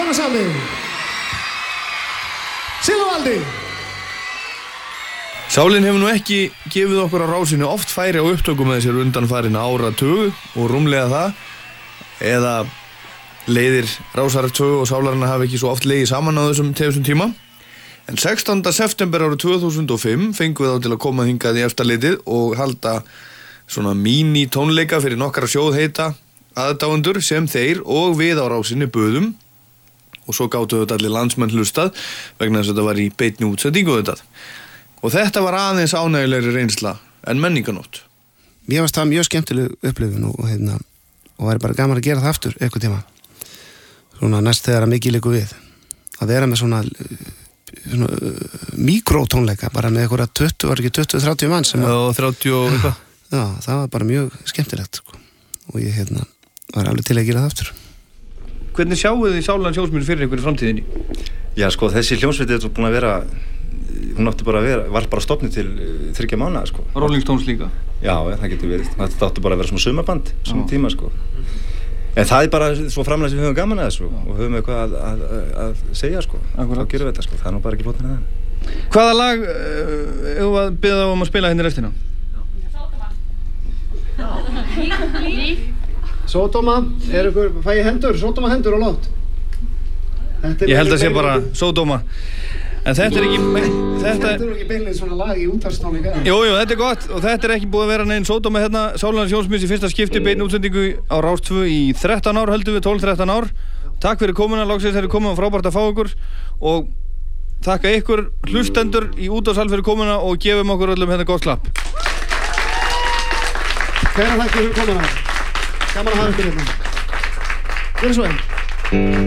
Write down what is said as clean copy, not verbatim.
sami. Sigurvaldi. Sálin hefur nú ekki gefið okkur á Rásinu oft færi á upptökum með sér undanfarin áratug og rúmlega það, eða leiðir Rásar 2 og Sálarinnar hafa ekki svo oft legið saman á þessum tíma. En 16. september árið 2005 fengum við þá til að koma hingað í Efstaleitið og halda svona mini tónleika fyrir nokkra sjóðheita aðdáendur sem þeir og við á Rásinni buðum, og svo gátu þetta allir landsmenn hlustað vegna þess að þetta var í beinni útsendingu þetta. Og þetta var aðeins ánægjulegri reynsla en menninganótt. Mér varst það mjög skemmtileg upplifun og væri bara gaman að gera það aftur eitthvað tíma. Svona næst þegar að mikið liggur við. Að vera með svona mikrótónleika, bara með eitthvað 20-30 mann sem... Já, 30 og eitthvað. Já, það var bara mjög skemmtilegt, sko. Og ég var alveg til að gera það aftur. Hvernig sjáu þið Sálan Sjónsmýri fyrir ykkur í framtíðinni? Já, sko, þessi hljómsveit er búin að vera, hún átti bara að vera, var bara stofnuð til 3 mánaða, sko. Rolling Stones líka? Já, það getur verið. Þetta átti bara að vera svona sumarband, svona tíma, sko. En það er bara svo framlega sem við höfum gaman að þessu og höfum eitthvað að segja, sko. Akkurat. Þá gerum við þetta, sko. Það er nú bara ekki flóknara en það. Hvaða lag eigum við að biðja að spila hérna restina? Sódóma, fæ ég hendur, Sódóma hendur á lót. Ég held að sé bara Sódóma. En þetta er ekki... Þetta er ekki beinlega svona lag í útvarpstónleika. Jú, þetta er gott og þetta er ekki búið að vera neinn Sódóma hérna. Sálan Sjónsmýrs í fyrsta skipti beinni útsendingu á Rás 2 í 13 ár, höldum við 12-13 ár. Takk fyrir komuna, loksins þeir eru komið og frábært að fá ykkur. Og þakka ykkur hlustendur í útvarpssal fyrir komuna og gefum okkur öllum hérna gott klapp. Kæra þakkir fyrir komuna. Gaman að hafa ykkur hérna. Gjörðu svo vel.